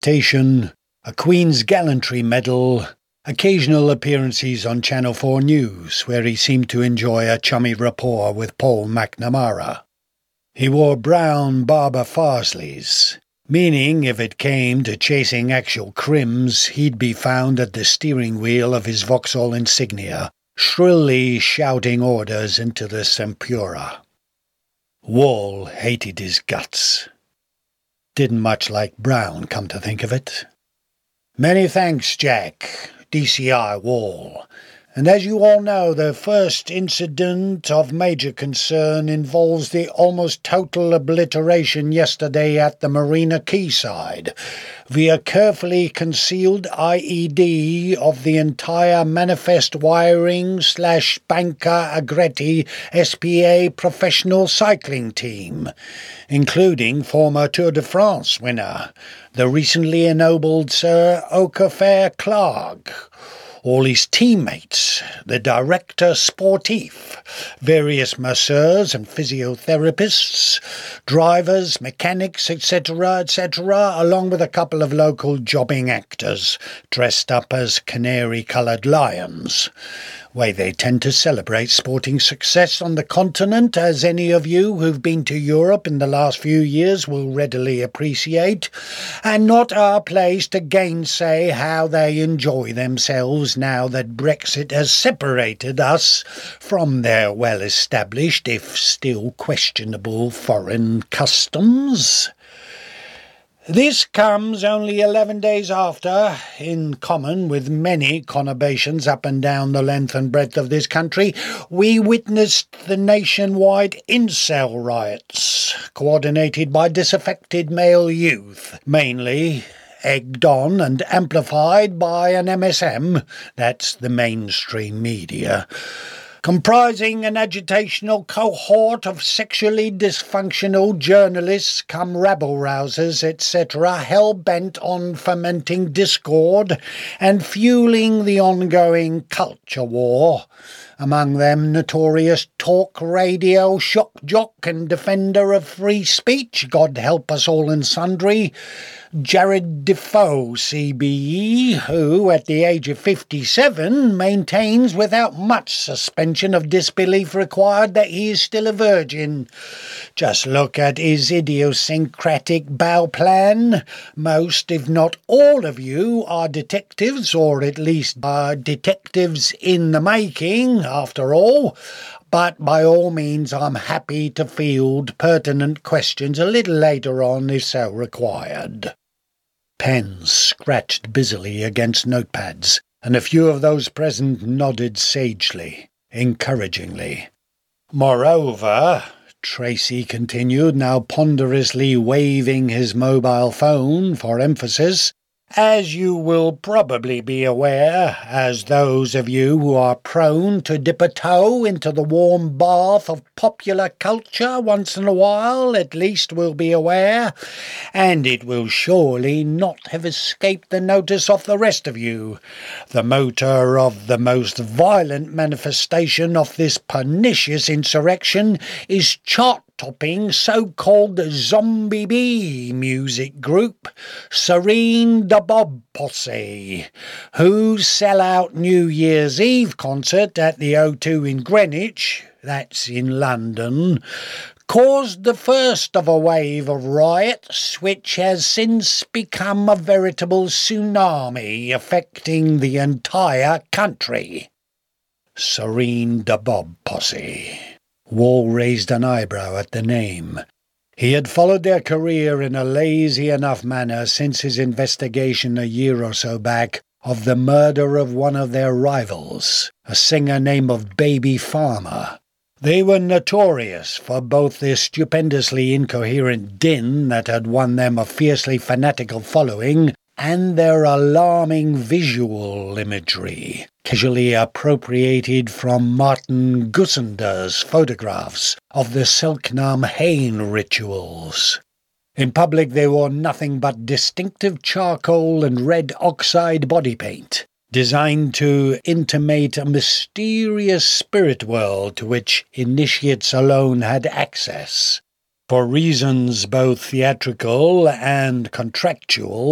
Citation, a Queen's Gallantry Medal, occasional appearances on Channel 4 News, where he seemed to enjoy a chummy rapport with Paul McNamara. He wore brown Barber Farsleys, meaning if it came to chasing actual crims, he'd be found at the steering wheel of his Vauxhall Insignia, shrilly shouting orders into the Sempura. Wall hated his guts. Didn't much like Brown, come to think of it. "Many thanks, Jack. DCI Wall. And as you all know, the first incident of major concern involves the almost total obliteration yesterday at the Marina Quayside via carefully concealed IED of the entire Manifest Wiring / Banca Agretti SPA professional cycling team, including former Tour de France winner, the recently ennobled Sir Okafor Clark, all his teammates, the director sportif, various masseurs and physiotherapists, drivers, mechanics, etc., along with a couple of local jobbing actors dressed up as canary-coloured lions. Way they tend to celebrate sporting success on the continent, as any of you who've been to Europe in the last few years will readily appreciate, and not our place to gainsay how they enjoy themselves now that Brexit has separated us from their well-established, if still questionable, foreign customs. This comes only 11 days after, in common with many conurbations up and down the length and breadth of this country, we witnessed the nationwide incel riots, coordinated by disaffected male youth, mainly egged on and amplified by an MSM, that's the mainstream media, comprising an agitational cohort of sexually dysfunctional journalists come rabble-rousers, etc., hell-bent on fomenting discord and fueling the ongoing culture war. Among them notorious talk radio shock jock and defender of free speech, God help us all and sundry, Jared Defoe, CBE, who, at the age of 57, maintains without much suspension of disbelief required that he is still a virgin. Just look at his idiosyncratic bow plan. Most, if not all of you, are detectives, or at least are detectives in the making, after all. But by all means I'm happy to field pertinent questions a little later on if so required. Pens scratched busily against notepads, and a few of those present nodded sagely, encouragingly. "Moreover," Tracy continued, now ponderously waving his mobile phone for emphasis, "as you will probably be aware, as those of you who are prone to dip a toe into the warm bath of popular culture once in a while at least will be aware, and it will surely not have escaped the notice of the rest of you, the motor of the most violent manifestation of this pernicious insurrection is chart-topping so-called Zombie Bee music group, Serene the Bob Posse, whose sell-out New Year's Eve concert at the O2 in Greenwich, that's in London, caused the first of a wave of riots which has since become a veritable tsunami affecting the entire country." Serene the Bob Posse. Wall raised an eyebrow at the name. He had followed their career in a lazy enough manner since his investigation a year or so back of the murder of one of their rivals, a singer named Baby Farmer. They were notorious for both their stupendously incoherent din that had won them a fiercely fanatical following and their alarming visual imagery, casually appropriated from Martin Gussender's photographs of the Selknam rituals. In public they wore nothing but distinctive charcoal and red oxide body paint, designed to intimate a mysterious spirit world to which initiates alone had access. For reasons both theatrical and contractual,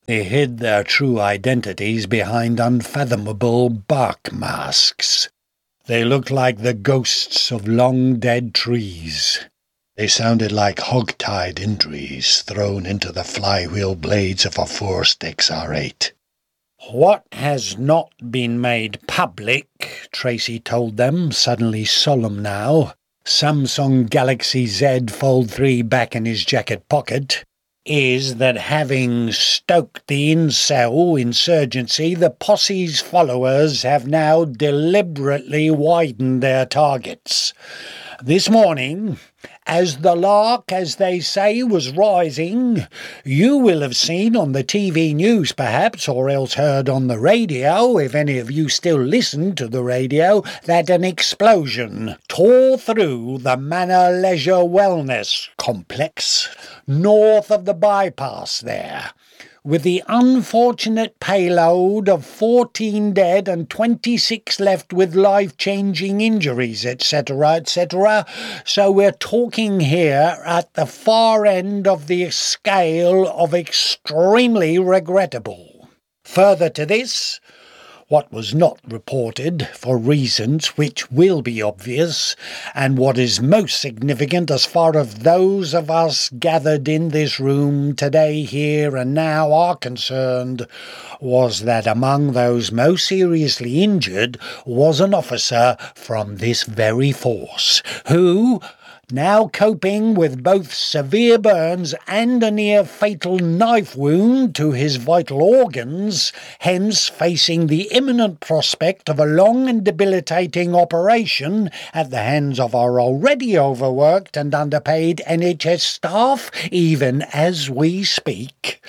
They hid their true identities behind unfathomable bark masks. They looked like the ghosts of long-dead trees. They sounded like hog-tied injuries thrown into the flywheel blades of a Forced XR8. "What has not been made public," Tracy told them, suddenly solemn now, Samsung Galaxy Z Fold 3 back in his jacket pocket, "is that having stoked the incel insurgency, the posse's followers have now deliberately widened their targets. This morning, as the lark, as they say, was rising, you will have seen on the TV news perhaps, or else heard on the radio, if any of you still listen to the radio, that an explosion tore through the Manor Leisure Wellness Complex north of the bypass there, with the unfortunate payload of 14 dead and 26 left with life-changing injuries, etc., etc. So we're talking here at the far end of the scale of extremely regrettable. Further to this, what was not reported for reasons which will be obvious, and what is most significant as far as those of us gathered in this room today, here and now are concerned, was that among those most seriously injured was an officer from this very force, who, now coping with both severe burns and a near-fatal knife wound to his vital organs, hence facing the imminent prospect of a long and debilitating operation at the hands of our already overworked and underpaid NHS staff, even as we speak,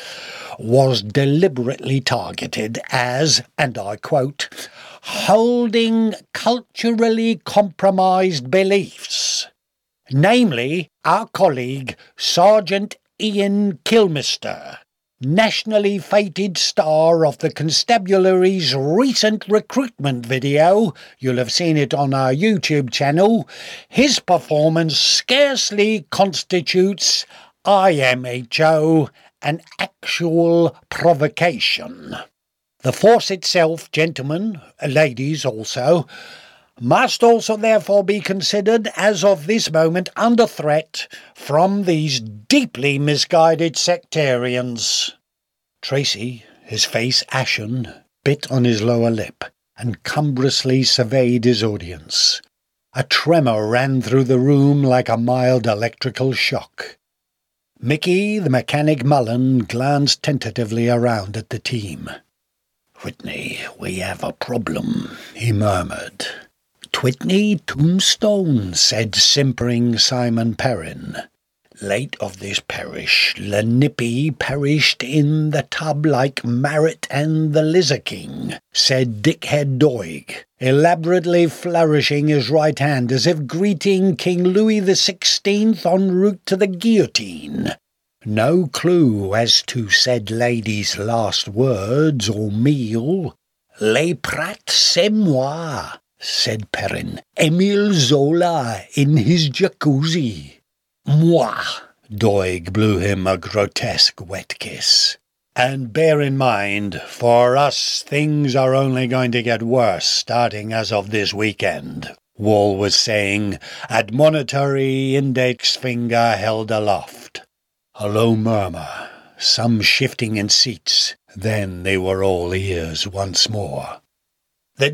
was deliberately targeted as, and I quote, "holding culturally compromised beliefs." Namely, our colleague Sergeant Ian Kilmister, nationally fated star of the constabulary's recent recruitment video. You'll have seen it on our YouTube channel. His performance scarcely constitutes, IMHO, an actual provocation. The force itself, gentlemen, ladies also, must also therefore be considered as of this moment under threat from these deeply misguided sectarians. Tracy, his face ashen, bit on his lower lip and cumbrously surveyed his audience. A tremor ran through the room like a mild electrical shock. Mickey, the mechanic Mullen, glanced tentatively around at the team. "Whitney, we have a problem," he murmured. "Twitney Tombstone," said simpering Simon Perrin. "Late of this parish, Lenippy perished in the tub like Marrett and the Lizard King," said Dickhead Doig, elaborately flourishing his right hand as if greeting King Louis XVI en route to the guillotine. "No clue as to said lady's last words or meal." "Les Prat, c'est moi," said Perrin. "Emile Zola in his jacuzzi." "Moi!" Doig blew him a grotesque wet kiss. "And bear in mind, for us things are only going to get worse starting as of this weekend," Wall was saying, admonitory index finger held aloft. A low murmur, some shifting in seats, then they were all ears once more. "The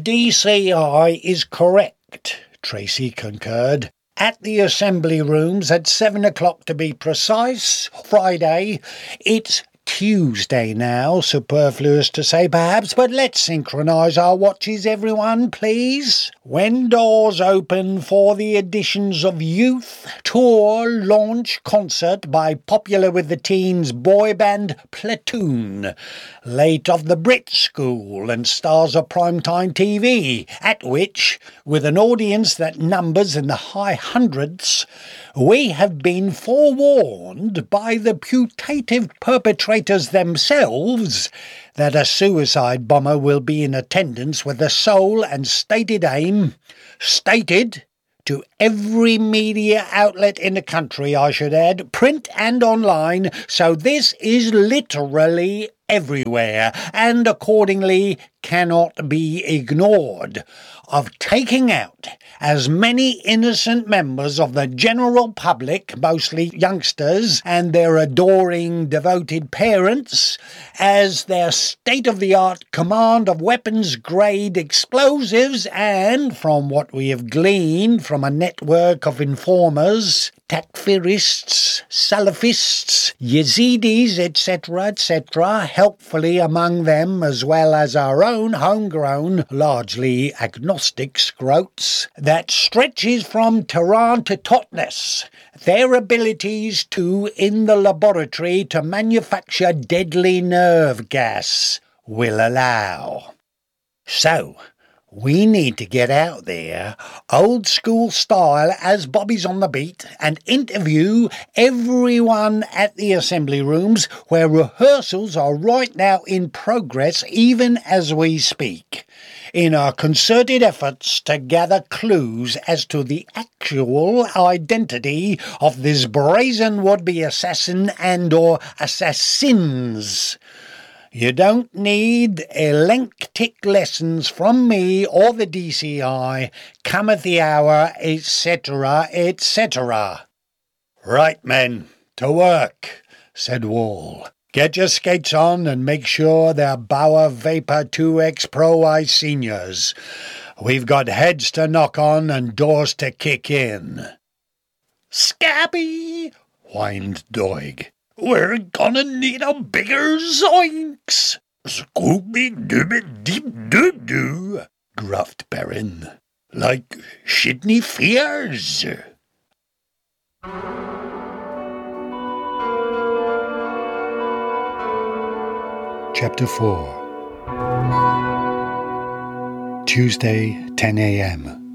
DCI is correct," Tracy concurred. "At the Assembly Rooms at 7 o'clock to be precise, Friday. It's Tuesday now, superfluous to say perhaps, but let's synchronise our watches, everyone, please. When doors open for the editions of Youth Tour Launch Concert by Popular with the Teens boy band Platoon, late of the Brit School and stars of primetime TV, at which, with an audience that numbers in the high hundreds, we have been forewarned by the putative perpetrators themselves that a suicide bomber will be in attendance with the sole and stated aim, stated to every media outlet in the country, I should add, print and online, so this is literally everywhere, and accordingly cannot be ignored, of taking out as many innocent members of the general public, mostly youngsters, and their adoring, devoted parents, as their state-of-the-art command of weapons-grade explosives, and, from what we have gleaned from a network of informers, takfirists, Salafists, Yazidis, etc., helpfully among them, as well as our own homegrown, largely agnostic scroats, that stretches from Tehran to Totnes, their abilities to, in the laboratory, to manufacture deadly nerve gas will allow. So, we need to get out there, old school style, as Bobby's on the beat, and interview everyone at the assembly rooms, where rehearsals are right now in progress even as we speak, in our concerted efforts to gather clues as to the actual identity of this brazen would-be assassin and/or assassins. You don't need elentic lessons from me or the DCI, cometh the hour, etc. Right, men, to work, said Wall. Get your skates on and make sure they're Bauer Vapor 2X Pro I seniors. We've got heads to knock on and doors to kick in. Scabby, whined Doig. We're gonna need a bigger zoinks. Scooby-dooby-deep-doo-doo, gruffed Perrin. Like Shidney Fears. Chapter 4. Tuesday, 10 a.m.